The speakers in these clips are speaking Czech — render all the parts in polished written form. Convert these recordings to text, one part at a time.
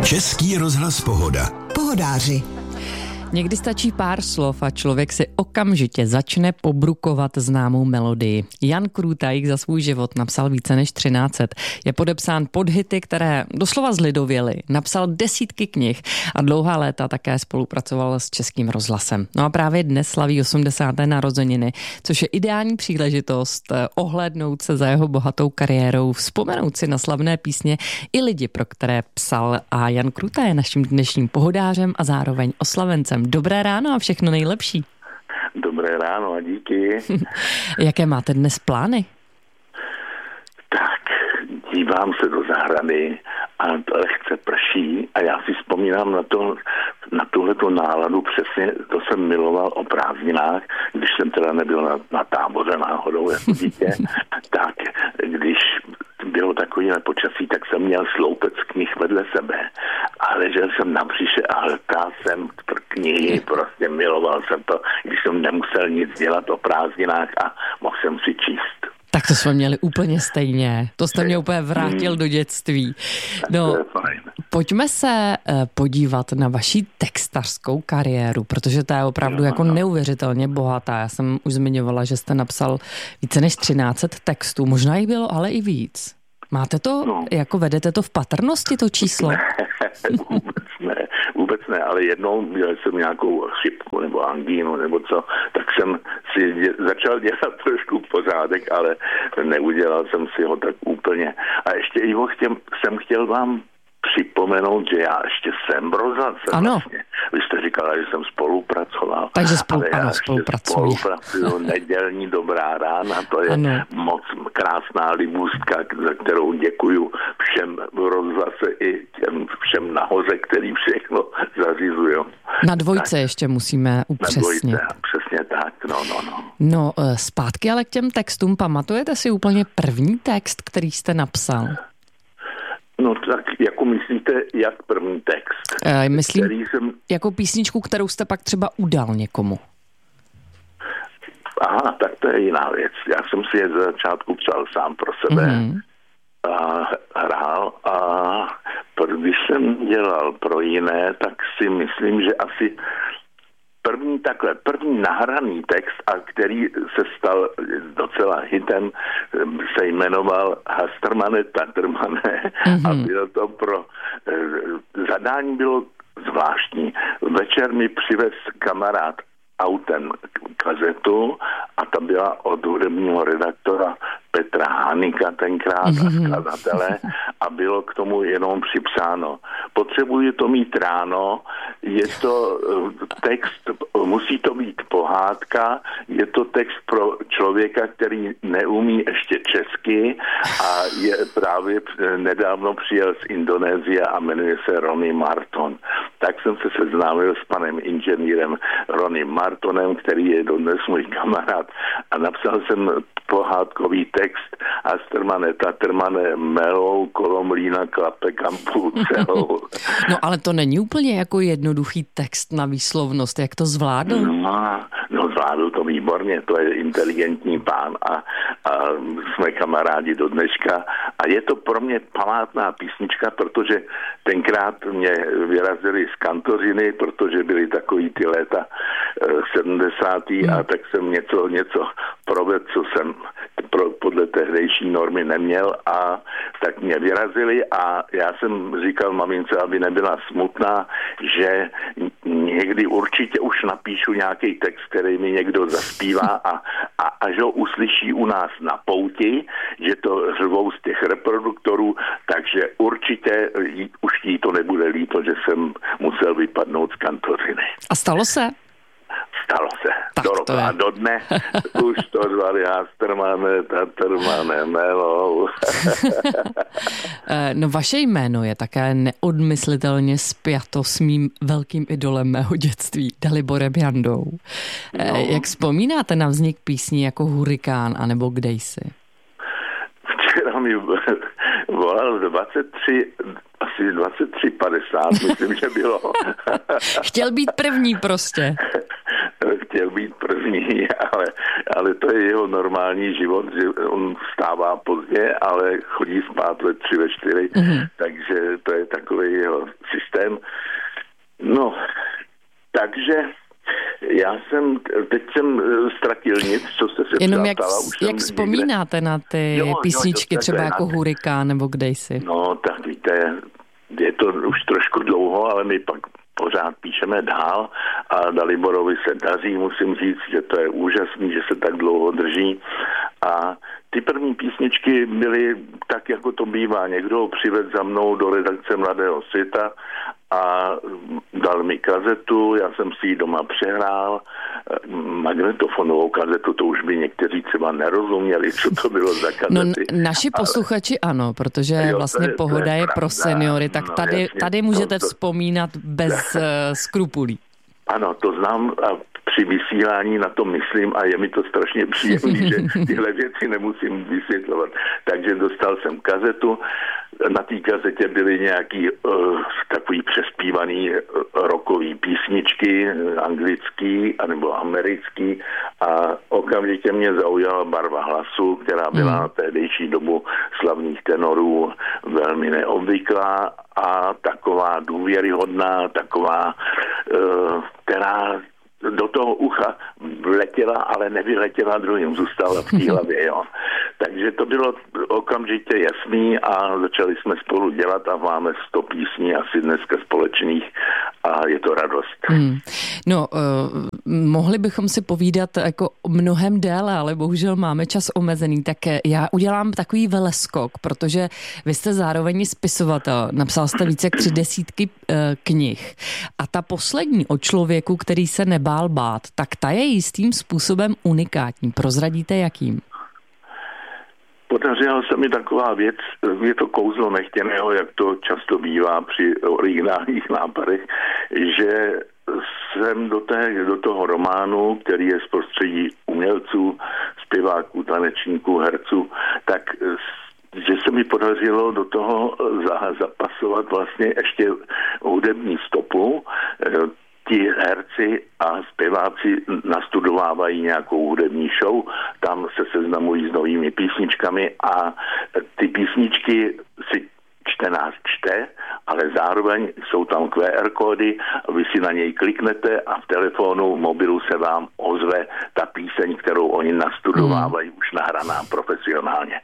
Český rozhlas Pohoda. Pohodáři. Někdy stačí pár slov a člověk si okamžitě začne pobrukovat známou melodii. Jan Krůtajk za svůj život napsal více než 1300. Je podepsán pod hity, které doslova zlidověly. Napsal desítky knih a dlouhá léta také spolupracoval s Českým rozhlasem. No a právě dnes slaví 80. narozeniny, což je ideální příležitost ohlédnout se za jeho bohatou kariérou, vzpomenout si na slavné písně i lidi, pro které psal. A Jan Krůtajk je naším dnešním pohodářem a zároveň oslavencem. Dobré ráno a všechno nejlepší. Dobré ráno a díky. Jaké máte dnes plány? Tak, dívám se do zahrady a lehce prší a já si vzpomínám na tuhletu náladu přesně, to jsem miloval o prázdninách, když jsem teda nebyl na táboře náhodou jako dítě, tak když bylo takovýhle počasí, tak jsem měl sloupec knih vedle sebe a ležel jsem na břiše a hltal jsem knihy, prostě miloval jsem to, když jsem nemusel nic dělat o prázdninách a mohl jsem si číst. Tak to jsme měli úplně stejně. To jste mě úplně vrátil do dětství. No, pojďme se podívat na vaši textařskou kariéru, protože ta je opravdu jako neuvěřitelně bohatá. Já jsem už zmiňovala, že jste napsal více než 1300 textů. Možná jich bylo ale i víc. Máte to, jako vedete to v patrnosti, to číslo? Vůbec ne, ale jednou měl jsem nějakou chřipku nebo angínu nebo co, tak jsem si začal dělat trošku pořádek, ale neudělal jsem si ho tak úplně. A ještě jsem chtěl vám připomenout, že já ještě jsem rozhlasem. Ano. Vlastně. Vy jste říkala, že jsem spolupracoval. Takže spolupracuju. Nedělní dobrá rána, to je moc krásná libůstka, za kterou děkuju všem v rozhlase i těm všem nahoře, který všechno zařizují. Na dvojce tak, ještě musíme upřesnit. Na dvojce, přesně tak, no. No, zpátky ale k těm textům. Pamatujete si úplně první text, který jste napsal? No tak, jako myslíte, jak první text? Myslím, jako písničku, kterou jste pak třeba udal někomu. Aha, tak to je jiná věc. Já jsem si je ze začátku psal sám pro sebe a hrál a když jsem dělal pro jiné, tak si myslím, že asi první nahraný text, a který se stal docela hitem, se jmenoval Hastrmane Tatrmane a bylo to zadání bylo zvláštní. Večer mi přivez kamarád autem kazetu a ta byla od hudebního redaktora Petra Hanika tenkrát a skladatele a bylo k tomu jenom připsáno. Potřebuji to mít ráno, je to text, musí to být pohádka, je to text pro člověka, který neumí ještě česky a je právě nedávno přijel z Indonésie a jmenuje se Ronnie Marton. Tak jsem se seznámil s panem inženýrem Ronnie Martonem, který je dodnes můj kamarád a napsal jsem pohádkový text Hastrmane Tatrmane melou kolomlína klape kampu celou. No ale to není úplně jako jednoduchý text na výslovnost, jak to zvládl? No zvládl to výborně, to je inteligentní pán a jsme kamarádi do dneška a je to pro mě památná písnička, protože tenkrát mě vyrazili z kantořiny, protože byly takový ty léta 70. a tak jsem něco provedl, co jsem podle tehdejší normy neměl a tak mě vyrazili a já jsem říkal mamince, aby nebyla smutná, že někdy určitě už napíšu nějaký text, který mi někdo zaspívá a až ho uslyší u nás na pouti, že to řvou z těch reproduktorů, takže určitě už jí to nebude líto, že jsem musel vypadnout z kantořiny. A stalo se? Stalo se. Tak do roka a do dne už to zvali Hastrmane Tatrmane melou. No vaše jméno je také neodmyslitelně spjato s mým velkým idolem mého dětství, Daliborem Jandou. Jak vzpomínáte na vznik písní jako Hurikán anebo Kdejsi? Včera mi volal 23:50, myslím, že bylo. Chtěl být první prostě. Chtěl být první, ale to je jeho normální život, že on vstává pozdě, ale chodí spát ve 3, ve 4, takže to je takový jeho teď jsem ztratil nic, co jste se jenom ptala. Jak vzpomínáte na ty písničky, třeba jako Hurikán nebo Kdejsi? No, tak víte, je to už trošku dlouho, ale my pak pořád píšeme dál a Daliborovi se daří, musím říct, že to je úžasný, že se tak dlouho drží. A ty první písničky byly tak, jako to bývá. Někdo ho přived za mnou do redakce Mladého světa a dal mi kazetu, já jsem si ji doma přehrál, magnetofonovou kazetu, to už by někteří třeba nerozuměli, co to bylo za kazety. No naši posluchači ano, protože vlastně Pohoda je pro seniory, tak tady můžete vzpomínat bez skrupulí. Ano, to znám a při vysílání na to myslím a je mi to strašně příjemné, že tyhle věci nemusím vysvětlovat. Takže dostal jsem kazetu, na té kazetě byly nějaký takový přespívaný rockový písničky, anglický anebo americký a okamžitě mě zaujala barva hlasu, která byla na tehdejší dobu slavných tenorů velmi neobvyklá a taková důvěryhodná, taková, která do toho ucha vletěla, ale nevyletěla druhým, zůstala v té hlavě, jo. Takže to bylo okamžitě jasný a začali jsme spolu dělat a máme 100 písní asi dneska společných a je to radost. No, mohli bychom si povídat jako mnohem déle, ale bohužel máme čas omezený, tak já udělám takový veleskok, protože vy jste zároveň spisovatel, napsal jste více jak 30 knih a ta poslední o člověku, který se nebál bát, tak ta je jistým způsobem unikátní. Prozradíte jakým? Podařila se mi taková věc, je to kouzlo nechtěného, jak to často bývá při originálních nápadech, že jsem do toho románu, který je z prostředí umělců, zpěváků, tanečníků, herců, tak že se mi podařilo do toho zapasovat vlastně ještě hudební stopu. Ti herci a zpěváci nastudovávají nějakou hudební show, tam se seznamují s novými písničkami a ty písničky si čtenář čte, ale zároveň jsou tam QR kódy, vy si na něj kliknete a v telefonu, mobilu se vám ozve ta píseň, kterou oni nastudovávají už nahraná profesionálně.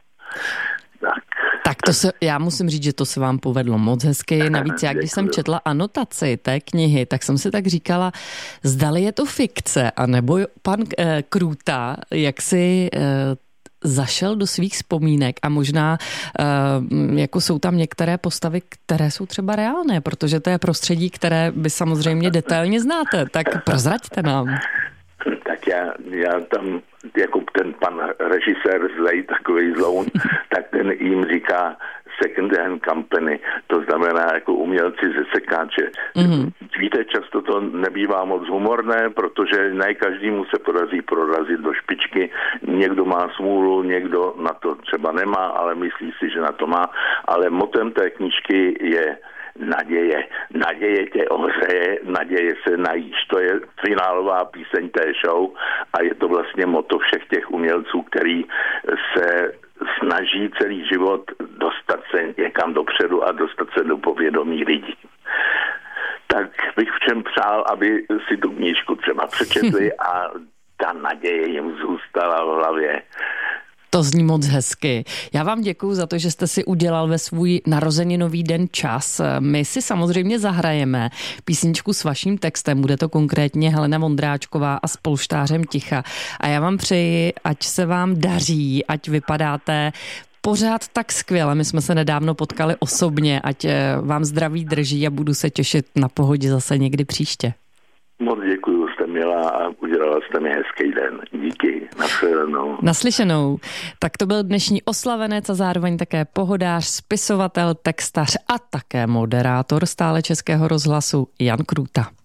Tak já musím říct, že to se vám povedlo moc hezky. Navíc já, když jsem četla anotaci té knihy, tak jsem si tak říkala, zdali je to fikce, anebo pan Krůta, jak si zašel do svých vzpomínek a možná jako jsou tam některé postavy, které jsou třeba reálné, protože to je prostředí, které vy samozřejmě detailně znáte. Tak prozraďte nám. Tak já tam, jako ten pan režisér zlej, takovej zloun, tak ten jim říká second hand company, to znamená jako umělci ze sekáče. Víte, často to nebývá moc humorné, protože ne každému se podaří prorazit do špičky. Někdo má smůlu, někdo na to třeba nemá, ale myslí si, že na to má. Ale motem té knížky je naděje. Naděje tě ohřeje, naděje se najíš. To je finálová píseň té show a je to vlastně motto všech těch umělců, který se snaží celý život dostat se někam dopředu a dostat se do povědomí lidí. Tak bych všem přál, aby si tu knížku třeba přečetli a ta naděje jim zůstala v hlavě. To zní moc hezky. Já vám děkuju za to, že jste si udělal ve svůj narozeninový den čas. My si samozřejmě zahrajeme písničku s vaším textem. Bude to konkrétně Helena Vondráčková a s Polštářem ticha. A já vám přeji, ať se vám daří, ať vypadáte pořád tak skvěle. My jsme se nedávno potkali osobně, ať vám zdraví drží a budu se těšit na Pohodě zase někdy příště. Moc děkuju, jste milá a udělala jste mi hezký den. Díky, nashledanou. Naslyšenou. Tak to byl dnešní oslavenec a zároveň také pohodář, spisovatel, textař a také moderátor Stále Českého rozhlasu Jan Krůta.